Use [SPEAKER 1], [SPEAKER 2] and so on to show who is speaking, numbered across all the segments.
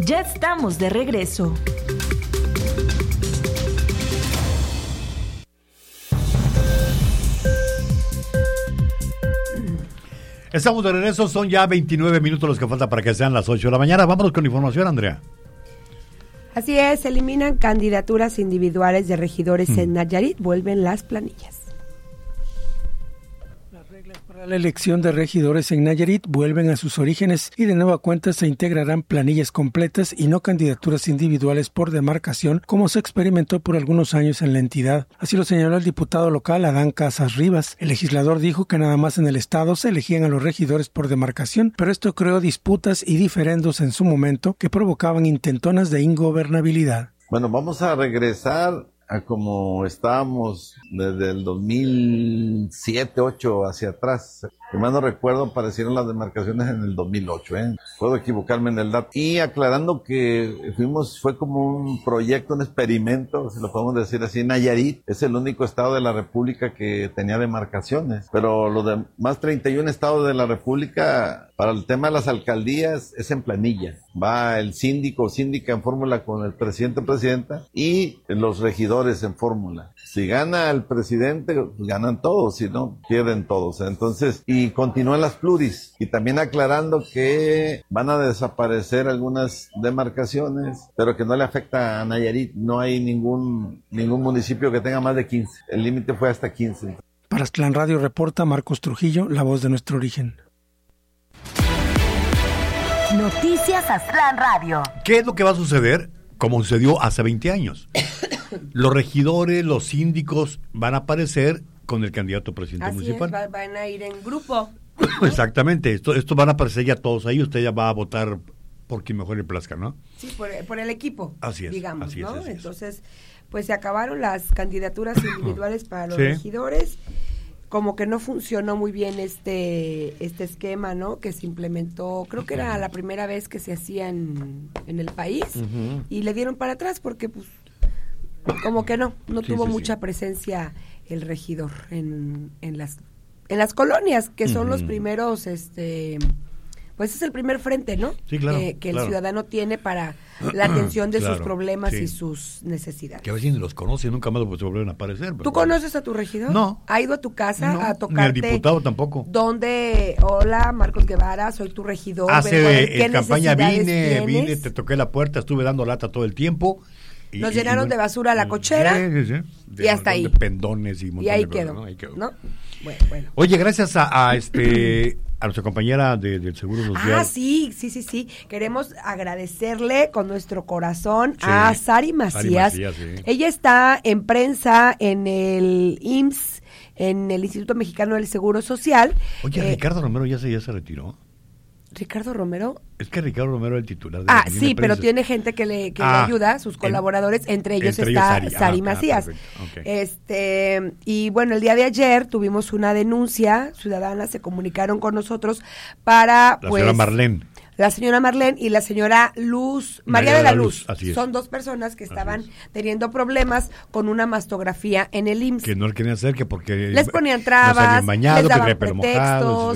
[SPEAKER 1] Ya estamos de regreso.
[SPEAKER 2] Estamos de regreso, son ya 29 minutos los que faltan para que sean las 8 de la mañana. Vámonos con información, Andrea.
[SPEAKER 3] Así es, eliminan candidaturas individuales de regidores en Nayarit, vuelven las planillas.
[SPEAKER 4] Para la elección de regidores en Nayarit vuelven a sus orígenes y de nueva cuenta se integrarán planillas completas y no candidaturas individuales por demarcación como se experimentó por algunos años en la entidad. Así lo señaló el diputado local Adán Casas Rivas. El legislador dijo que nada más en el estado se elegían a los regidores por demarcación, pero esto creó disputas y diferendos en su momento que provocaban intentonas de ingobernabilidad.
[SPEAKER 5] Bueno, vamos a regresar a como estábamos desde el 2007-2008 hacia atrás. Si mal no recuerdo, aparecieron las demarcaciones en el 2008, Puedo equivocarme en el dato. Y aclarando que fue como un proyecto, un experimento, si lo podemos decir así. Nayarit es el único estado de la República que tenía demarcaciones, pero los demás 31 estados de la República, para el tema de las alcaldías, es en planilla. Va el síndico o síndica en fórmula con el presidente o presidenta y los regidores en fórmula. Si gana el presidente, pues ganan todos, si no, pierden todos. Entonces, y continúan las pluris. Y también aclarando que van a desaparecer algunas demarcaciones, pero que no le afecta a Nayarit. No hay ningún municipio que tenga más de 15. El límite fue hasta 15.
[SPEAKER 4] Para Aztlán Radio reporta Marcos Trujillo, la voz de nuestro origen.
[SPEAKER 1] Noticias Aztlán Radio.
[SPEAKER 2] ¿Qué es lo que va a suceder? Como sucedió hace 20 años. Los regidores, los síndicos van a aparecer con el candidato presidente municipal.
[SPEAKER 3] Así es, van a ir en grupo.
[SPEAKER 2] Exactamente, esto van a aparecer ya todos ahí, usted ya va a votar por quien mejor le plazca, ¿no?
[SPEAKER 3] Sí, por el equipo,
[SPEAKER 2] así es,
[SPEAKER 3] digamos,
[SPEAKER 2] así es,
[SPEAKER 3] ¿no?
[SPEAKER 2] así es.
[SPEAKER 3] Entonces, pues se acabaron las candidaturas individuales para los regidores. Como que no funcionó muy bien este esquema, ¿no? Que se implementó, creo que era la primera vez que se hacía en el país, y le dieron para atrás porque, pues, como que no tuvo mucha presencia el regidor en las colonias, que son los primeros, pues es el primer frente, ¿no?
[SPEAKER 2] Sí, claro,
[SPEAKER 3] que el ciudadano tiene para la atención de sus problemas y sus necesidades.
[SPEAKER 2] Que a veces ni los conoce, nunca más se vuelven a aparecer.
[SPEAKER 3] ¿Tú conoces a tu regidor?
[SPEAKER 2] No.
[SPEAKER 3] ¿Ha ido a tu casa a tocarte?
[SPEAKER 2] Ni al diputado tampoco.
[SPEAKER 3] ¿Dónde? Hola, Marcos Guevara, soy tu regidor.
[SPEAKER 2] Hace campaña vine, te toqué la puerta, estuve dando lata todo el tiempo.
[SPEAKER 3] Nos llenaron de basura a la cochera.
[SPEAKER 2] Sí.
[SPEAKER 3] Y hasta ahí.
[SPEAKER 2] De pendones y un montón
[SPEAKER 3] ahí
[SPEAKER 2] de cosas,
[SPEAKER 3] quedó,
[SPEAKER 2] ¿no? Ahí quedó.
[SPEAKER 3] ¿No? Bueno.
[SPEAKER 2] Oye, gracias a nuestra compañera del Seguro Social.
[SPEAKER 3] Sí. Queremos agradecerle con nuestro corazón a Sari Macías. Ella está en prensa en el IMSS, en el Instituto Mexicano del Seguro Social.
[SPEAKER 2] Oye, Ricardo Romero ya se retiró.
[SPEAKER 3] ¿Ricardo Romero?
[SPEAKER 2] Es que Ricardo Romero es el titular de
[SPEAKER 3] sí, pero tiene gente que le ayuda, sus colaboradores, entre ellos está Sari Macías. Okay. Y bueno, el día de ayer tuvimos una denuncia ciudadana, se comunicaron con nosotros para la señora Marlene y la señora María de la Luz. Son dos personas que estaban teniendo problemas con una mastografía en el IMSS.
[SPEAKER 2] Que no le querían hacer, que porque
[SPEAKER 3] les ponían trabas, les daban
[SPEAKER 2] pretextos,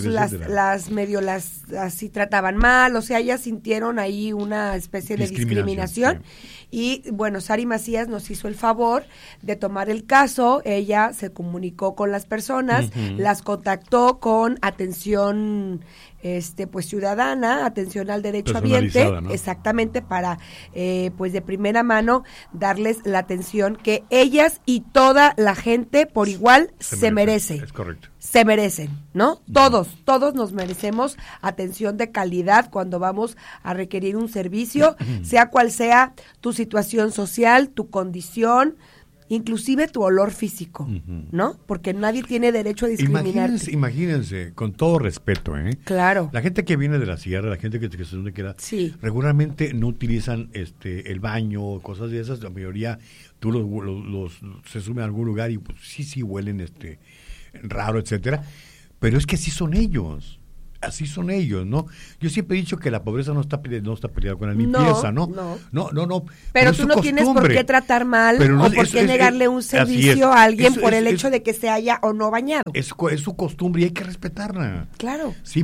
[SPEAKER 3] las así trataban mal, o sea, ellas sintieron ahí una especie de discriminación. Y bueno, Sari Macías nos hizo el favor de tomar el caso. Ella se comunicó con las personas, las contactó con atención pues ciudadana, atención al derecho habiente, ¿no? Exactamente, para pues de primera mano darles la atención que ellas y toda la gente por igual se merece.
[SPEAKER 2] Es correcto.
[SPEAKER 3] Se merecen, ¿no? Todos nos merecemos atención de calidad cuando vamos a requerir un servicio, sea cual sea tu situación social, tu condición, inclusive tu olor físico, ¿no? Porque nadie tiene derecho a discriminarte.
[SPEAKER 2] Imagínense, con todo respeto,
[SPEAKER 3] Claro.
[SPEAKER 2] La gente que viene de la sierra, la gente que se donde quiera, regularmente no utilizan el baño, cosas de esas. La mayoría, tú los se sumen a algún lugar y pues, sí huelen raro, etcétera. Pero es que sí son ellos. así son ellos, ¿no? Yo siempre he dicho que la pobreza no está peleada con la limpieza, ¿no? No.
[SPEAKER 3] Pero tú no tienes por qué tratar mal o por qué negarle un servicio a alguien por el hecho de que se haya o no bañado.
[SPEAKER 2] Es su costumbre y hay que respetarla.
[SPEAKER 3] Claro.
[SPEAKER 2] Sí,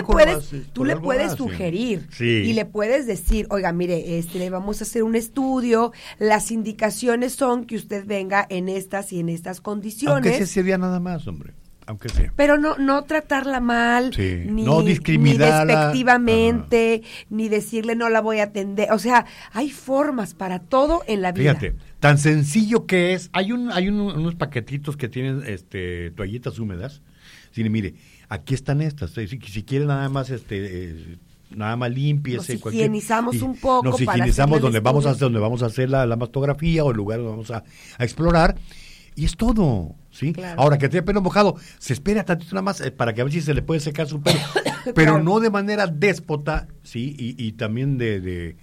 [SPEAKER 3] Tú le puedes sugerir y le puedes decir, oiga, mire, le vamos a hacer un estudio, las indicaciones son que usted venga en estas y en estas condiciones.
[SPEAKER 2] Aunque sea ese día nada más, hombre. Aunque sea.
[SPEAKER 3] Pero no tratarla mal,
[SPEAKER 2] no discriminarla,
[SPEAKER 3] ni despectivamente, ni decirle no la voy a atender. O sea, hay formas para todo en la vida.
[SPEAKER 2] Fíjate, tan sencillo que es. Hay unos paquetitos que tienen toallitas húmedas. Sí, mire, aquí están estas. Si quieren nada más nada más limpias.
[SPEAKER 3] Nos higienizamos un poco.
[SPEAKER 2] Nos higienizamos donde vamos a hacer la mastografía o el lugar donde vamos a explorar. Y es todo, ¿sí? Claro. Ahora, que tiene pelo mojado, se espera tantito nada más para que a ver si se le puede secar su pelo. Pero claro, no de manera déspota, ¿sí? Y también de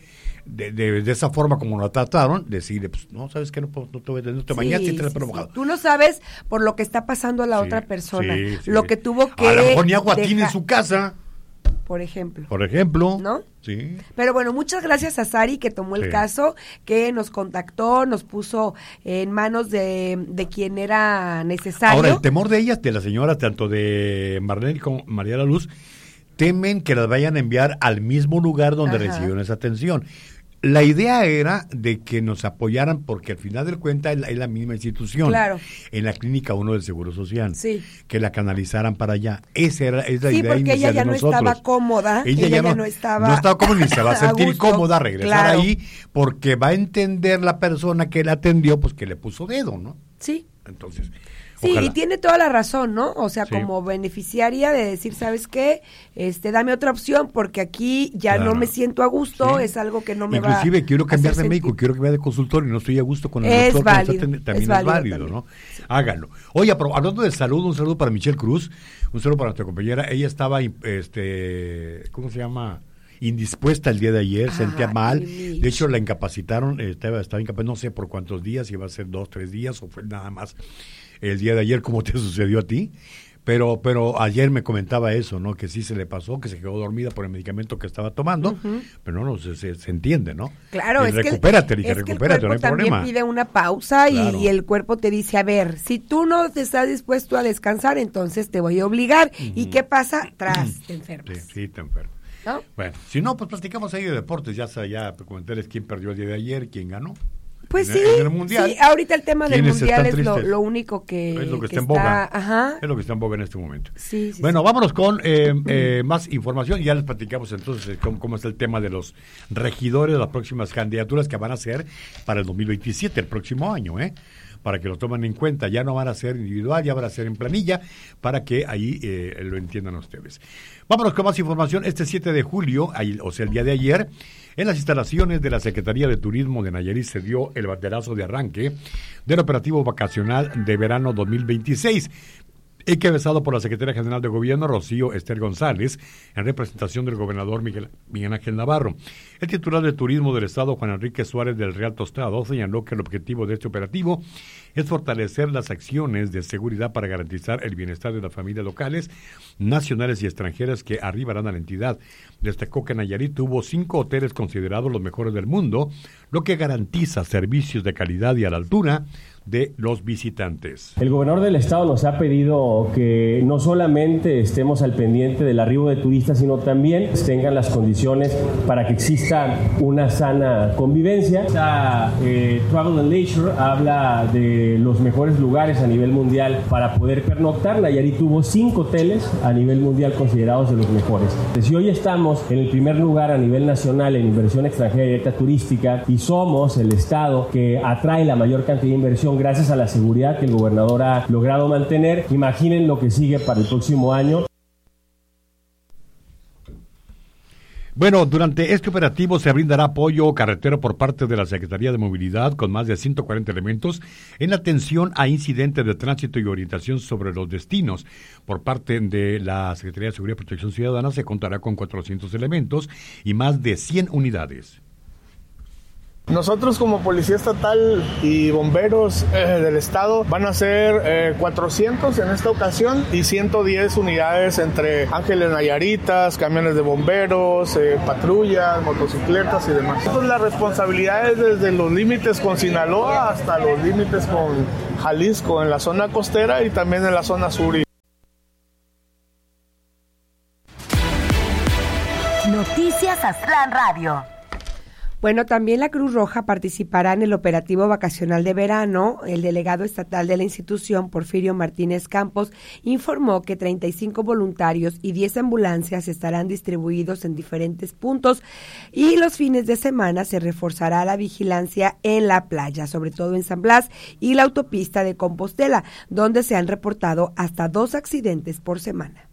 [SPEAKER 2] esa forma como lo trataron, decirle, pues, no, ¿sabes qué? No te bañaste y te el pelo mojado.
[SPEAKER 3] Tú no sabes por lo que está pasando a la otra persona. Lo que tuvo que...
[SPEAKER 2] A lo mejor ni agua tiene en su casa.
[SPEAKER 3] Por ejemplo.
[SPEAKER 2] ¿No? Sí.
[SPEAKER 3] Pero bueno, muchas gracias a Sari que tomó el caso, que nos contactó, nos puso en manos de quien era necesario.
[SPEAKER 2] Ahora, el temor de ellas, de la señora, tanto de Marlene como María la Luz, temen que las vayan a enviar al mismo lugar donde recibieron esa atención. La idea era de que nos apoyaran porque al final del cuenta es la misma institución.
[SPEAKER 3] Claro.
[SPEAKER 2] En la Clínica 1 del Seguro Social.
[SPEAKER 3] Sí.
[SPEAKER 2] Que la canalizaran para allá. Esa es la idea
[SPEAKER 3] inicial de nosotros. Sí, porque ella ya no estaba cómoda.
[SPEAKER 2] Ella ya no estaba cómoda ni se va a sentir cómoda regresar ahí porque va a entender la persona que la atendió, pues que le puso dedo, ¿no?
[SPEAKER 3] Sí.
[SPEAKER 2] Entonces...
[SPEAKER 3] Sí,
[SPEAKER 2] ojalá.
[SPEAKER 3] Y tiene toda la razón, ¿no? O sea, como beneficiaria de decir, ¿sabes qué? Dame otra opción porque aquí ya no me siento a gusto, es algo que no me va a
[SPEAKER 2] Inclusive quiero cambiar de médico, quiero que vaya de consultorio y no estoy a gusto con el doctor. También es válido, ¿no? Sí. Háganlo. Oye, pero hablando de salud, un saludo para Michelle Cruz, un saludo para nuestra compañera. Ella estaba, ¿cómo se llama? Indispuesta el día de ayer, sentía mal. De hecho, la incapacitaron, estaba incapaz, no sé por cuántos días, si iba a ser 2, 3 días o fue nada más el día de ayer, como te sucedió a ti. Pero ayer me comentaba eso, ¿no? Que sí se le pasó, que se quedó dormida por el medicamento que estaba tomando, pero no, se entiende, ¿no?
[SPEAKER 3] Claro,
[SPEAKER 2] recupérate,
[SPEAKER 3] que
[SPEAKER 2] recupérate,
[SPEAKER 3] el cuerpo
[SPEAKER 2] no hay
[SPEAKER 3] también
[SPEAKER 2] problema.
[SPEAKER 3] Pide una pausa y el cuerpo te dice, a ver, si tú no te estás dispuesto a descansar, entonces te voy a obligar. ¿Y qué pasa? Te enfermas.
[SPEAKER 2] Sí, te enfermas. ¿No? Bueno, si no, pues platicamos ahí de deportes, ya comentarles quién perdió el día de ayer, quién ganó.
[SPEAKER 3] Pues
[SPEAKER 2] en el mundial,
[SPEAKER 3] sí, ahorita el tema del mundial es lo único que
[SPEAKER 2] es lo que está en boga. Es lo que está en boga en este momento. Bueno, vámonos con más información y ya les platicamos entonces cómo está el tema de los regidores, las próximas candidaturas que van a ser para el 2027, el próximo año, para que lo tomen en cuenta. Ya no van a ser individual, ya van a ser en planilla, para que ahí lo entiendan ustedes. Vámonos con más información. Este 7 de julio, o sea, el día de ayer, en las instalaciones de la Secretaría de Turismo de Nayarit se dio el banderazo de arranque del operativo vacacional de verano 2026, encabezado por la Secretaria General de Gobierno, Rocío Ester González, en representación del gobernador Miguel Ángel Navarro. El titular de Turismo del Estado, Juan Enrique Suárez del Real Tostado, señaló que el objetivo de este operativo es fortalecer las acciones de seguridad para garantizar el bienestar de las familias locales, nacionales y extranjeras que arribarán a la entidad. Destacó que Nayarit tuvo 5 hoteles considerados los mejores del mundo, lo que garantiza servicios de calidad y a la altura de los visitantes.
[SPEAKER 6] El gobernador del estado nos ha pedido que no solamente estemos al pendiente del arribo de turistas, sino también tengan las condiciones para que exista una sana convivencia. Travel and Leisure habla de los mejores lugares a nivel mundial para poder pernoctar. Nayarit tuvo 5 hoteles a nivel mundial considerados de los mejores. Si hoy estamos en el primer lugar a nivel nacional en inversión extranjera directa turística y somos el estado que atrae la mayor cantidad de inversión gracias a la seguridad que el gobernador ha logrado mantener, imaginen lo que sigue para el próximo año.
[SPEAKER 2] Bueno, durante este operativo se brindará apoyo carretero por parte de la Secretaría de Movilidad con más de 140 elementos en atención a incidentes de tránsito y orientación sobre los destinos. Por parte de la Secretaría de Seguridad y Protección Ciudadana se contará con 400 elementos y más de 100 unidades.
[SPEAKER 7] Nosotros como Policía Estatal y bomberos del estado van a ser 400 en esta ocasión y 110 unidades entre Ángeles Nayaritas, camiones de bomberos, patrullas, motocicletas y demás. Entonces, la responsabilidad es desde los límites con Sinaloa hasta los límites con Jalisco, en la zona costera y también en la zona sur.
[SPEAKER 1] Noticias Aztlán Radio.
[SPEAKER 3] Bueno, también la Cruz Roja participará en el operativo vacacional de verano. El delegado estatal de la institución, Porfirio Martínez Campos, informó que 35 voluntarios y 10 ambulancias estarán distribuidos en diferentes puntos y los fines de semana se reforzará la vigilancia en la playa, sobre todo en San Blas y la autopista de Compostela, donde se han reportado hasta 2 accidentes por semana.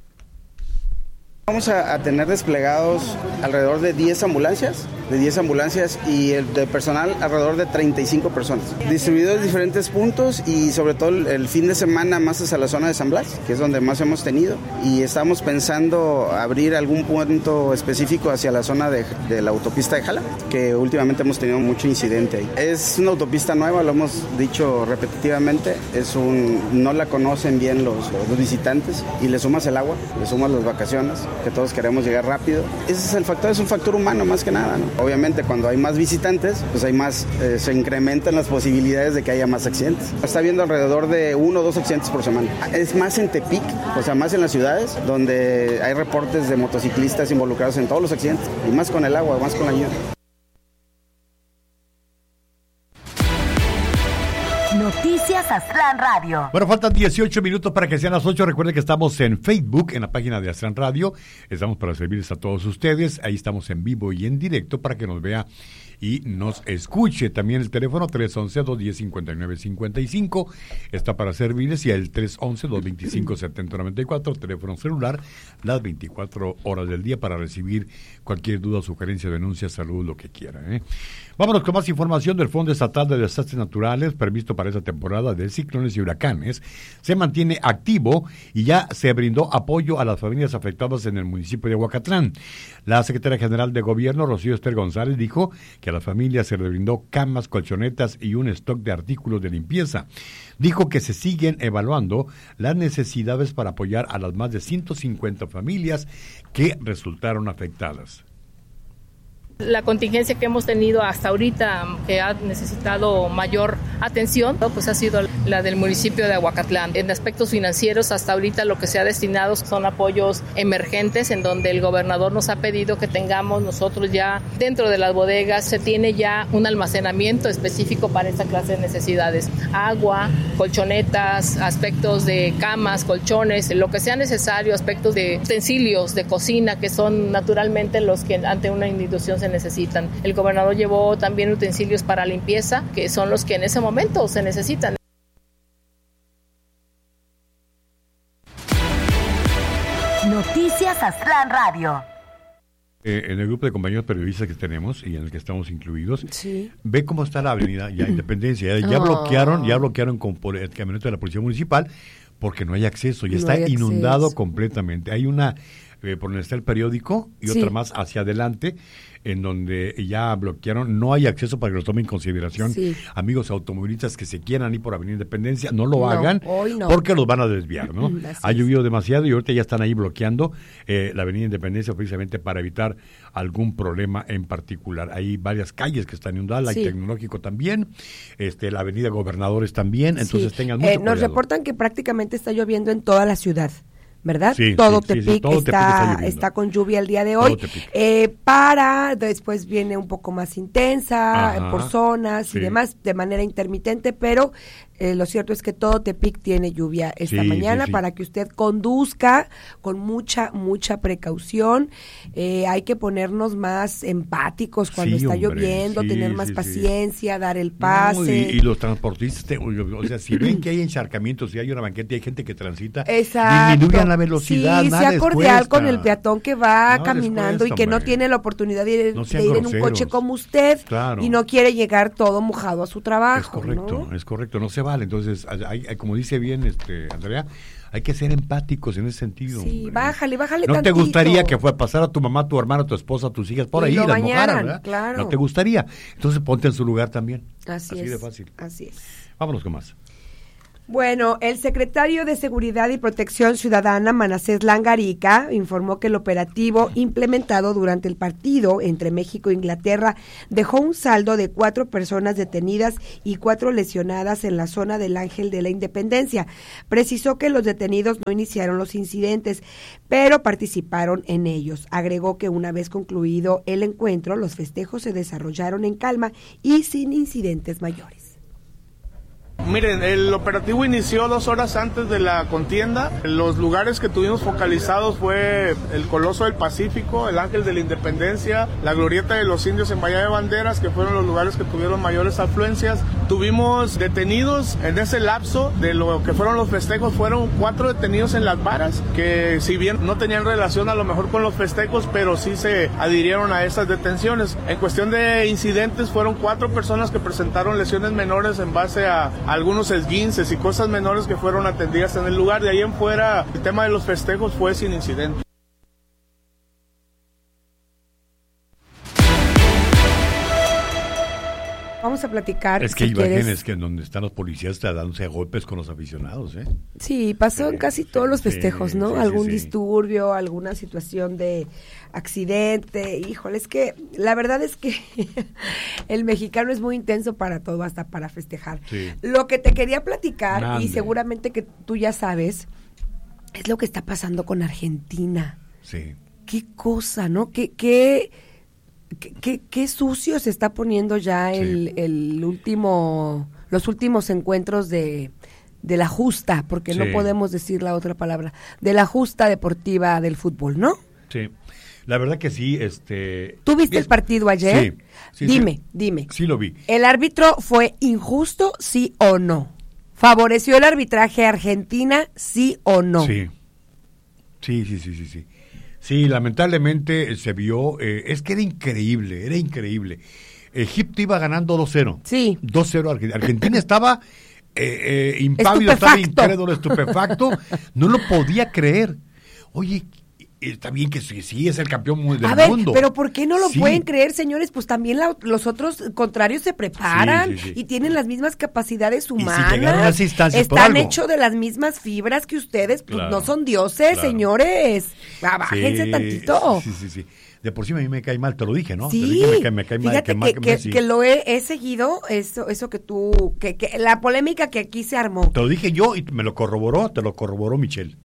[SPEAKER 8] Vamos a tener desplegados alrededor de 10 ambulancias y el de personal alrededor de 35 personas, distribuidos en diferentes puntos y sobre todo el fin de semana más hacia la zona de San Blas, que es donde más hemos tenido, y estamos pensando abrir algún punto específico hacia la zona de la autopista de Jala, que últimamente hemos tenido mucho incidente ahí. Es una autopista nueva, lo hemos dicho repetitivamente, no la conocen bien los visitantes, y le sumas el agua, le sumas las vacaciones, que todos queremos llegar rápido. Ese es el factor, es un factor humano más que nada, ¿no? Obviamente cuando hay más visitantes, pues hay más, se incrementan las posibilidades de que haya más accidentes. Está habiendo alrededor de 1 o 2 accidentes por semana. Es más en Tepic, o sea, más en las ciudades, donde hay reportes de motociclistas involucrados en todos los accidentes, y más con el agua, más con la lluvia.
[SPEAKER 1] Noticias Aztlán Radio.
[SPEAKER 2] Bueno, faltan 18 minutos para que sean las 8. Recuerden que estamos en Facebook, en la página de Aztlán Radio. Estamos para servirles a todos ustedes. Ahí estamos en vivo y en directo para que nos vea y nos escuche. También el teléfono 311-210-5955 está para servirles, y el 311-225-7094, teléfono celular, las 24 horas del día para recibir cualquier duda, sugerencia, denuncia, salud, lo que quieran. Vámonos con más información del Fondo Estatal de Desastres Naturales, previsto para esta temporada de ciclones y huracanes. Se mantiene activo y ya se brindó apoyo a las familias afectadas en el municipio de Aguacatlán. La secretaria general de Gobierno, Rocío Ester González, dijo que a las familias se les brindó camas, colchonetas y un stock de artículos de limpieza. Dijo que se siguen evaluando las necesidades para apoyar a las más de 150 familias que resultaron afectadas.
[SPEAKER 9] La contingencia que hemos tenido hasta ahorita, que ha necesitado mayor atención, pues ha sido la del municipio de Aguacatlán. En aspectos financieros, hasta ahorita lo que se ha destinado son apoyos emergentes, en donde el gobernador nos ha pedido que tengamos nosotros ya dentro de las bodegas, se tiene ya un almacenamiento específico para esta clase de necesidades. Agua, colchonetas, aspectos de camas, colchones, lo que sea necesario, aspectos de utensilios de cocina, que son naturalmente los que ante una institución se necesitan. El gobernador llevó también utensilios para limpieza, que son los que en ese momento se necesitan.
[SPEAKER 1] Noticias Aztlán Radio.
[SPEAKER 2] En el grupo de compañeros periodistas que tenemos y en el que estamos incluidos,
[SPEAKER 3] sí,
[SPEAKER 2] ve cómo está la avenida ya Independencia. Ya bloquearon con el camioneta de la Policía Municipal porque no hay acceso y está inundado completamente. Hay una por donde está el periódico y otra más hacia adelante, en donde ya bloquearon. No hay acceso para que lo tomen en consideración. Amigos automovilistas que se quieran ir por Avenida Independencia, no lo hagan, porque los van a desviar, ¿no? Ha llovido demasiado y ahorita ya están ahí bloqueando la Avenida Independencia precisamente para evitar algún problema en particular. Hay varias calles que están inundadas, la Tecnológico también, la Avenida Gobernadores también, entonces tengan mucho cuidado.
[SPEAKER 3] Nos reportan que prácticamente está lloviendo en toda la ciudad, ¿verdad?
[SPEAKER 2] Todo
[SPEAKER 3] Tepic está con lluvia el día de hoy. Para después viene un poco más intensa, por zonas y demás, de manera intermitente, pero lo cierto es que todo Tepic tiene lluvia esta mañana para que usted conduzca con mucha precaución. Hay que ponernos más empáticos cuando está lloviendo, tener más paciencia, dar el pase.
[SPEAKER 2] Y los transportistas, o sea, si ven que hay encharcamientos, si hay una banqueta y hay gente que transita,
[SPEAKER 3] exacto,
[SPEAKER 2] disminuyan la velocidad.
[SPEAKER 3] Sea cordial con el peatón que va caminando y que no tiene la oportunidad de ir en un coche como usted y no quiere llegar todo mojado a su trabajo.
[SPEAKER 2] Es correcto, no se vale. Entonces, como dice bien Andrea, Hay que ser empáticos en ese sentido.
[SPEAKER 3] Sí, bájale
[SPEAKER 2] ¿No
[SPEAKER 3] tantito.
[SPEAKER 2] te gustaría que pasar a tu mamá, tu hermano, tu esposa, tus hijas por ahí y las mojaran, ¿verdad?
[SPEAKER 3] Claro.
[SPEAKER 2] No te gustaría. Entonces ponte en su lugar también.
[SPEAKER 3] Así es.
[SPEAKER 2] de fácil.
[SPEAKER 3] Así es.
[SPEAKER 2] Vámonos con más.
[SPEAKER 3] Bueno, el secretario de Seguridad y Protección Ciudadana, Manasés Langarica, informó que el operativo implementado durante el partido entre México e Inglaterra dejó un saldo de 4 personas detenidas y 4 lesionadas en la zona del Ángel de la Independencia. Precisó que los detenidos no iniciaron los incidentes, pero participaron en ellos. Agregó que una vez concluido el encuentro, los festejos se desarrollaron en calma y sin incidentes mayores.
[SPEAKER 7] Miren, el operativo inició 2 horas antes de la contienda. Los lugares que tuvimos focalizados fue el Coloso del Pacífico, el Ángel de la Independencia, la Glorieta de los Indios en Bahía de Banderas, que fueron los lugares que tuvieron mayores afluencias. Tuvimos detenidos en ese lapso de lo que fueron los festejos, fueron 4 detenidos en las varas, que si bien no tenían relación a lo mejor con los festejos, pero sí se adhirieron a esas detenciones. En cuestión de incidentes, fueron 4 personas que presentaron lesiones menores en base a algunos esguinces y cosas menores que fueron atendidas en el lugar. De ahí en fuera, el tema de los festejos fue sin incidente.
[SPEAKER 3] Vamos a platicar.
[SPEAKER 2] Es que hay imágenes que donde están los policías dándose a golpes con los aficionados, ¿eh?
[SPEAKER 3] Sí, pasó en casi todos los festejos, ¿no? Algún disturbio, alguna situación de accidente. Híjole, es que la verdad es que el mexicano es muy intenso para todo, hasta para festejar. Sí. Lo que te quería platicar, y seguramente que tú ya sabes, es lo que está pasando con Argentina.
[SPEAKER 2] Sí.
[SPEAKER 3] Qué cosa, ¿no? Qué sucio se está poniendo ya los últimos encuentros de la justa, porque no podemos decir la otra palabra, de la justa deportiva del fútbol, ¿no?
[SPEAKER 2] Sí, la verdad que sí.
[SPEAKER 3] ¿Tú viste el partido ayer?
[SPEAKER 2] Sí.
[SPEAKER 3] Dime.
[SPEAKER 2] Sí lo vi.
[SPEAKER 3] ¿El árbitro fue injusto, sí o no? ¿Favoreció el arbitraje a Argentina, sí o no?
[SPEAKER 2] Sí. Sí, lamentablemente se vio, es que era increíble. Egipto iba ganando 2-0.
[SPEAKER 3] Sí.
[SPEAKER 2] 2-0 Argentina estaba impávido, estaba incrédulo, estupefacto, no lo podía creer. Oye, está bien que sí es el campeón del mundo.
[SPEAKER 3] Pero ¿por qué no lo pueden creer, señores? Pues también los otros contrarios se preparan y tienen las mismas capacidades humanas.
[SPEAKER 2] Y si llegaron a esa instancia
[SPEAKER 3] están hechos de las mismas fibras que ustedes, pues no son dioses, señores. Bájense tantito.
[SPEAKER 2] Sí. De por sí a mí me cae mal, te lo dije, ¿no?
[SPEAKER 3] Sí,
[SPEAKER 2] te dije me cae mal.
[SPEAKER 3] Fíjate que lo he seguido, eso que tú, que la polémica que aquí se armó.
[SPEAKER 2] Te lo dije yo y te lo corroboró Michelle.